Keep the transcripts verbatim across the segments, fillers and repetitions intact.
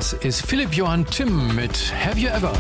Das ist Philipp Johann Timm mit Have You Ever?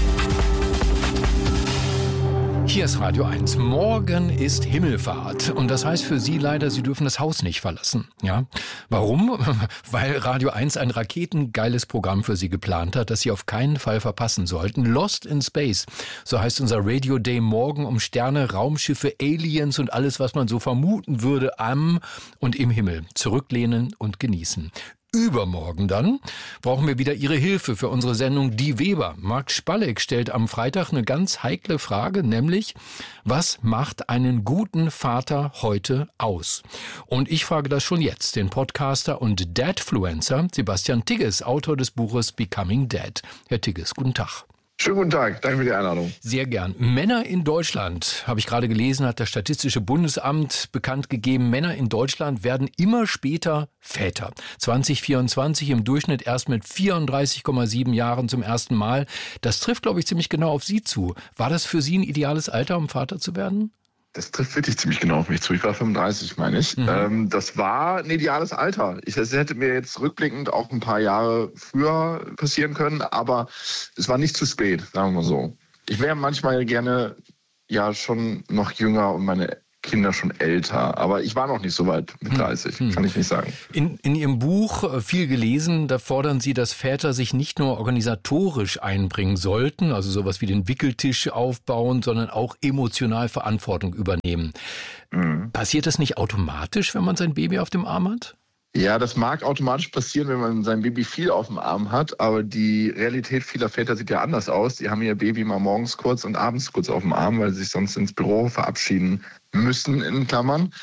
Hier ist Radio eins. Morgen ist Himmelfahrt. Und das heißt für Sie leider, Sie dürfen das Haus nicht verlassen. Ja? Warum? Weil Radio eins ein raketengeiles Programm für Sie geplant hat, das Sie auf keinen Fall verpassen sollten. Lost in Space. So heißt unser Radio Day morgen um Sterne, Raumschiffe, Aliens und alles, was man so vermuten würde am und im Himmel. Zurücklehnen und genießen. Übermorgen dann brauchen wir wieder Ihre Hilfe für unsere Sendung Die Weber. Marc Spalleck stellt am Freitag eine ganz heikle Frage, nämlich, was macht einen guten Vater heute aus? Und ich frage das schon jetzt, den Podcaster und Dadfluencer Sebastian Tigges, Autor des Buches Becoming Dad. Herr Tigges, guten Tag. Schönen guten Tag, danke für die Einladung. Sehr gern. Männer in Deutschland, habe ich gerade gelesen, hat das Statistische Bundesamt bekannt gegeben, Männer in Deutschland werden immer später Väter. zwanzig vierundzwanzig im Durchschnitt erst mit vierunddreißig Komma sieben Jahren zum ersten Mal. Das trifft, glaube ich, ziemlich genau auf Sie zu. War das für Sie ein ideales Alter, um Vater zu werden? Das trifft wirklich ziemlich genau auf mich zu. Ich war fünfunddreißig, meine ich. Mhm. Ähm, das war ein ideales Alter. Ich, das hätte mir jetzt rückblickend auch ein paar Jahre früher passieren können, aber es war nicht zu spät, sagen wir mal so. Ich wäre manchmal gerne ja schon noch jünger und meine Kinder schon älter, aber ich war noch nicht so weit mit dreißig, hm. kann ich nicht sagen. In, in Ihrem Buch, viel gelesen, da fordern Sie, dass Väter sich nicht nur organisatorisch einbringen sollten, also sowas wie den Wickeltisch aufbauen, sondern auch emotional Verantwortung übernehmen. Mhm. Passiert das nicht automatisch, wenn man sein Baby auf dem Arm hat? Ja, das mag automatisch passieren, wenn man sein Baby viel auf dem Arm hat, aber die Realität vieler Väter sieht ja anders aus. Die haben ihr Baby mal morgens kurz und abends kurz auf dem Arm, weil sie sich sonst ins Büro verabschieden müssen, in Klammern.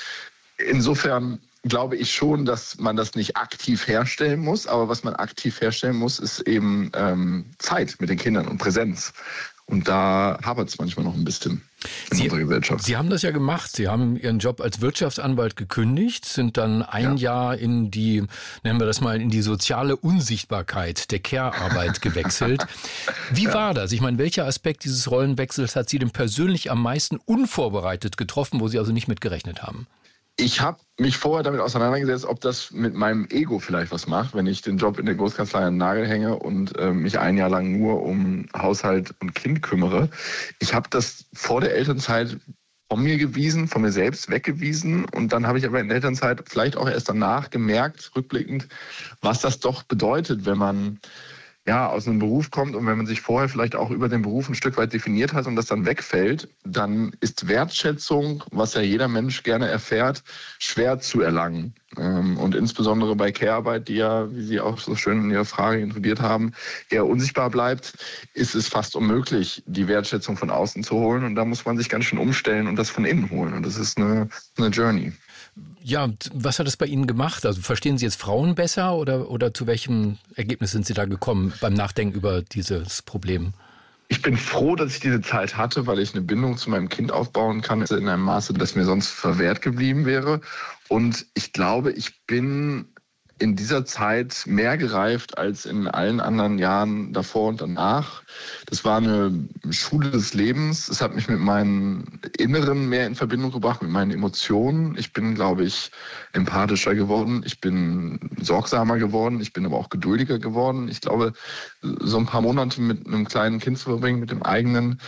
Insofern glaube ich schon, dass man das nicht aktiv herstellen muss, aber was man aktiv herstellen muss, ist eben ähm, Zeit mit den Kindern und Präsenz. Und da hapert es manchmal noch ein bisschen in Sie, unserer Gesellschaft. Sie haben das ja gemacht. Sie haben Ihren Job als Wirtschaftsanwalt gekündigt, sind dann ein ja. Jahr in die, nennen wir das mal, in die soziale Unsichtbarkeit der Care-Arbeit gewechselt. Wie ja. war das? Ich meine, welcher Aspekt dieses Rollenwechsels hat Sie denn persönlich am meisten unvorbereitet getroffen, wo Sie also nicht mit gerechnet haben? Ich habe mich vorher damit auseinandergesetzt, ob das mit meinem Ego vielleicht was macht, wenn ich den Job in der Großkanzlei an den Nagel hänge und äh, mich ein Jahr lang nur um Haushalt und Kind kümmere. Ich habe das vor der Elternzeit von mir gewiesen, von mir selbst weggewiesen. Und dann habe ich aber in der Elternzeit vielleicht auch erst danach gemerkt, rückblickend, was das doch bedeutet, wenn man ja, aus einem Beruf kommt und wenn man sich vorher vielleicht auch über den Beruf ein Stück weit definiert hat und das dann wegfällt, dann ist Wertschätzung, was ja jeder Mensch gerne erfährt, schwer zu erlangen. Und insbesondere bei Care-Arbeit, die ja, wie Sie auch so schön in Ihrer Frage introduziert haben, eher unsichtbar bleibt, ist es fast unmöglich, die Wertschätzung von außen zu holen. Und da muss man sich ganz schön umstellen und das von innen holen. Und das ist eine, eine Journey. Ja, was hat es bei Ihnen gemacht? Also verstehen Sie jetzt Frauen besser oder, oder zu welchem Ergebnis sind Sie da gekommen beim Nachdenken über dieses Problem? Ich bin froh, dass ich diese Zeit hatte, weil ich eine Bindung zu meinem Kind aufbauen kann in einem Maße, das mir sonst verwehrt geblieben wäre. Und ich glaube, ich bin in dieser Zeit mehr gereift als in allen anderen Jahren davor und danach. Das war eine Schule des Lebens. Es hat mich mit meinem Inneren mehr in Verbindung gebracht, mit meinen Emotionen. Ich bin, glaube ich, empathischer geworden. Ich bin sorgsamer geworden. Ich bin aber auch geduldiger geworden. Ich glaube, so ein paar Monate mit einem kleinen Kind zu verbringen, mit dem eigenen,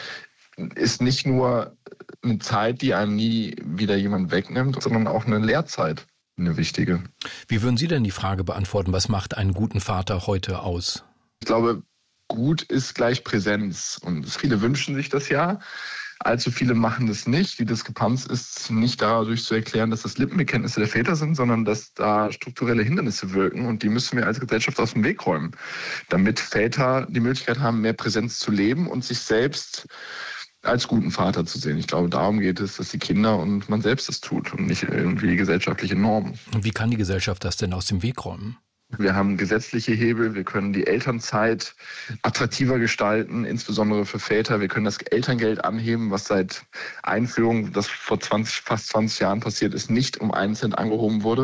ist nicht nur eine Zeit, die einem nie wieder jemand wegnimmt, sondern auch eine Lehrzeit. Eine wichtige. Wie würden Sie denn die Frage beantworten, was macht einen guten Vater heute aus? Ich glaube, gut ist gleich Präsenz. Und viele wünschen sich das ja. Allzu viele machen das nicht. Die Diskrepanz ist nicht dadurch zu erklären, dass das Lippenbekenntnisse der Väter sind, sondern dass da strukturelle Hindernisse wirken. Und die müssen wir als Gesellschaft aus dem Weg räumen, damit Väter die Möglichkeit haben, mehr Präsenz zu leben und sich selbst als guten Vater zu sehen. Ich glaube, darum geht es, dass die Kinder und man selbst das tut und nicht irgendwie gesellschaftliche Normen. Und wie kann die Gesellschaft das denn aus dem Weg räumen? Wir haben gesetzliche Hebel, wir können die Elternzeit attraktiver gestalten, insbesondere für Väter. Wir können das Elterngeld anheben, was seit Einführung, das vor zwanzig, fast zwanzig Jahren passiert ist, nicht um einen Cent angehoben wurde.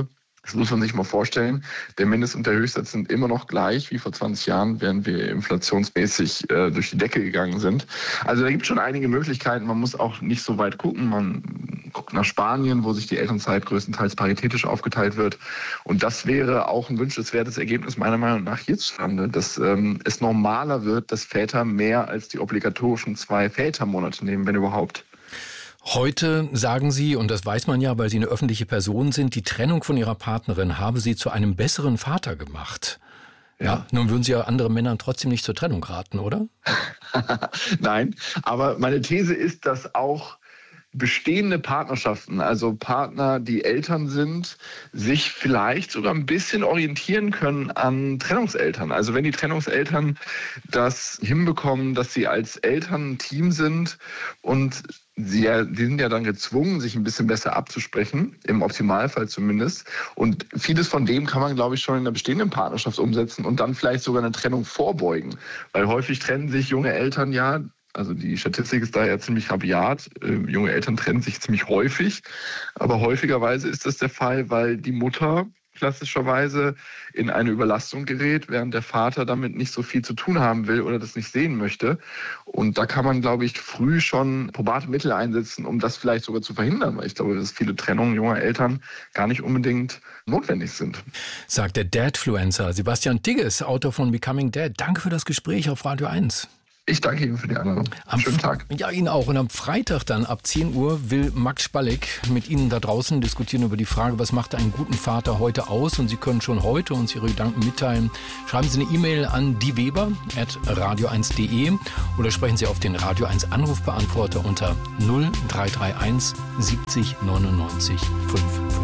Das muss man sich mal vorstellen. Der Mindest- und der Höchstsatz sind immer noch gleich wie vor zwanzig Jahren, während wir inflationsmäßig äh, durch die Decke gegangen sind. Also da gibt es schon einige Möglichkeiten. Man muss auch nicht so weit gucken. Man guckt nach Spanien, wo sich die Elternzeit größtenteils paritätisch aufgeteilt wird. Und das wäre auch ein wünschenswertes Ergebnis meiner Meinung nach hierzulande, dass ähm, es normaler wird, dass Väter mehr als die obligatorischen zwei Vätermonate nehmen, wenn überhaupt. Heute sagen Sie, und das weiß man ja, weil Sie eine öffentliche Person sind, die Trennung von Ihrer Partnerin habe Sie zu einem besseren Vater gemacht. Ja, ja, nun würden Sie ja anderen Männern trotzdem nicht zur Trennung raten, oder? Nein, aber meine These ist, dass auch bestehende Partnerschaften, also Partner, die Eltern sind, sich vielleicht sogar ein bisschen orientieren können an Trennungseltern. Also wenn die Trennungseltern das hinbekommen, dass sie als Eltern ein Team sind und sie ja, die sind ja dann gezwungen, sich ein bisschen besser abzusprechen, im Optimalfall zumindest. Und vieles von dem kann man, glaube ich, schon in der bestehenden Partnerschaft umsetzen und dann vielleicht sogar eine Trennung vorbeugen. Weil häufig trennen sich junge Eltern ja, also die Statistik ist da ja ziemlich rabiat. Äh, junge Eltern trennen sich ziemlich häufig. Aber häufigerweise ist das der Fall, weil die Mutter klassischerweise in eine Überlastung gerät, während der Vater damit nicht so viel zu tun haben will oder das nicht sehen möchte. Und da kann man, glaube ich, früh schon probate Mittel einsetzen, um das vielleicht sogar zu verhindern, weil ich glaube, dass viele Trennungen junger Eltern gar nicht unbedingt notwendig sind. Sagt der Dadfluencer Sebastian Tigges, Autor von Becoming Dad. Danke für das Gespräch auf Radio eins. Ich danke Ihnen für die Einladung. Schönen Tag. Ja, Ihnen auch. Und am Freitag dann ab zehn Uhr will Max Spalleck mit Ihnen da draußen diskutieren über die Frage, was macht einen guten Vater heute aus? Und Sie können schon heute uns Ihre Gedanken mitteilen. Schreiben Sie eine E-Mail an dieweber at radio eins punkt de oder sprechen Sie auf den Radio eins Anrufbeantworter unter null drei drei eins siebzig neunundneunzig fünf fünf.